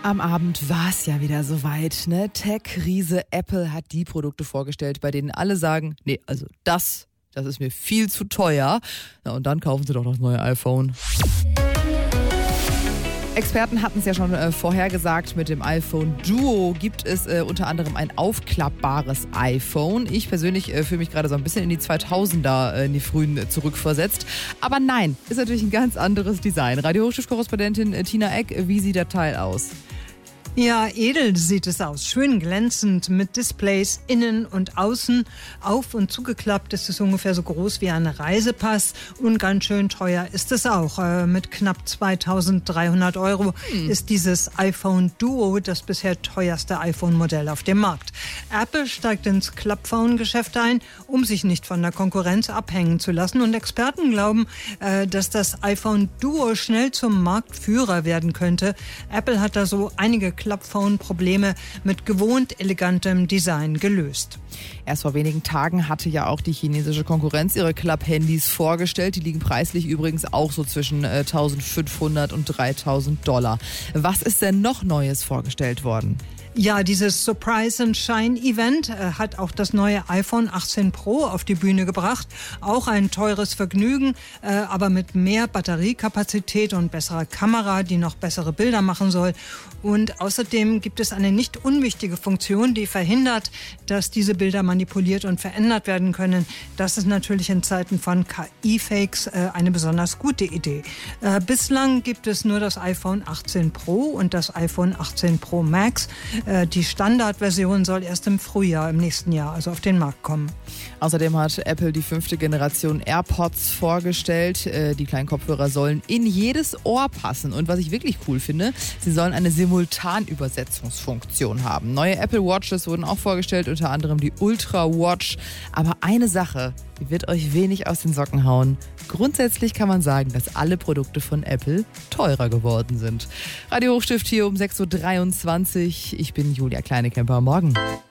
Am Abend war es ja wieder soweit, ne? Tech-Riese Apple hat die Produkte vorgestellt, bei denen alle sagen, nee, also das ist mir viel zu teuer. Na, und dann kaufen sie doch das neue iPhone. Experten hatten es ja schon vorhergesagt, mit dem iPhone Duo gibt es unter anderem ein aufklappbares iPhone. Ich persönlich fühle mich gerade so ein bisschen in die 2000er, in die frühen zurückversetzt. Aber nein, ist natürlich ein ganz anderes Design. Radio-Hochschulkorrespondentin Tina Eck, wie sieht der Teil aus? Ja, edel sieht es aus. Schön glänzend mit Displays innen und außen. Auf- und zugeklappt ist es ungefähr so groß wie ein Reisepass. Und ganz schön teuer ist es auch. Mit knapp 2.300 € ist dieses iPhone Duo das bisher teuerste iPhone-Modell auf dem Markt. Apple steigt ins Klappphone-Geschäft ein, um sich nicht von der Konkurrenz abhängen zu lassen. Und Experten glauben, dass das iPhone Duo schnell zum Marktführer werden könnte. Apple hat da so einige Klappphone-Probleme mit gewohnt elegantem Design gelöst. Erst vor wenigen Tagen hatte ja auch die chinesische Konkurrenz ihre Klapp-Handys vorgestellt. Die liegen preislich übrigens auch so zwischen 1.500 und 3.000 $. Was ist denn noch Neues vorgestellt worden? Ja, dieses Surprise and Shine Event hat auch das neue iPhone 18 Pro auf die Bühne gebracht. Auch ein teures Vergnügen, aber mit mehr Batteriekapazität und besserer Kamera, die noch bessere Bilder machen soll. Und außerdem gibt es eine nicht unwichtige Funktion, die verhindert, dass diese Bilder manipuliert und verändert werden können. Das ist natürlich in Zeiten von KI-Fakes eine besonders gute Idee. Bislang gibt es nur das iPhone 18 Pro und das iPhone 18 Pro Max. Die Standardversion soll erst im Frühjahr im nächsten Jahr also auf den Markt kommen. Außerdem hat Apple die 5. Generation AirPods vorgestellt. Die kleinen Kopfhörer sollen in jedes Ohr passen. Und was ich wirklich cool finde, sie sollen eine Simultanübersetzungsfunktion haben. Neue Apple Watches wurden auch vorgestellt, unter anderem die Ultra Watch. Aber eine Sache, die wird euch wenig aus den Socken hauen. Grundsätzlich kann man sagen, dass alle Produkte von Apple teurer geworden sind. Radio Hochstift hier um 6.23 Uhr. Ich bin Julia Kleinekemper. Morgen.